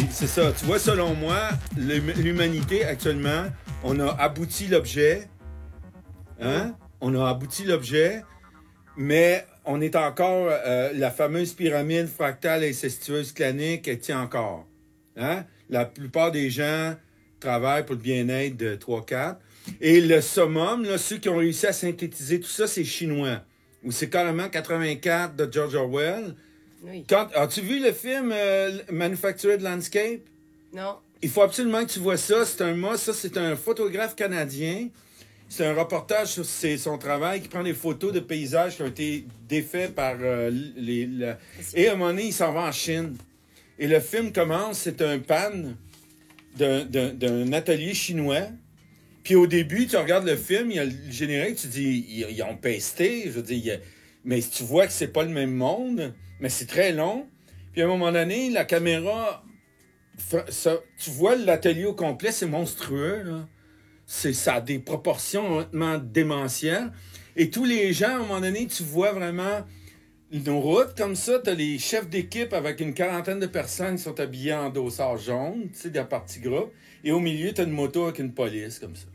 c'est ça. Tu vois, selon moi, l'humanité, actuellement, on a abouti l'objet. Hein? On a abouti l'objet, mais on est encore... la fameuse pyramide fractale incestueuse clanique, elle tient encore. Hein? La plupart des gens travaillent pour le bien-être de 3-4. Et le summum, là, ceux qui ont réussi à synthétiser tout ça, c'est chinois. Ou c'est carrément 84 de George Orwell. Oui. As-tu vu le film Manufactured Landscape? Non. Il faut absolument que tu vois ça. C'est un photographe canadien. C'est un reportage sur son travail qui prend des photos de paysages qui ont été défaits par Et à un moment donné, il s'en va en Chine. Et le film commence, c'est un pan d'un atelier chinois. Puis au début, tu regardes le film, il y a le générique, tu dis, ils ont pesté. Je veux dire, mais tu vois que c'est pas le même monde, mais c'est très long. Puis à un moment donné, la caméra, tu vois l'atelier au complet, c'est monstrueux, là. Ça a des proportions honnêtement démentielles. Et tous les gens, à un moment donné, tu vois vraiment une route comme ça. Tu as les chefs d'équipe avec une quarantaine de personnes qui sont habillés en dossard jaune, tu sais, de la partie groupe. Et au milieu, tu as une moto avec une police comme ça.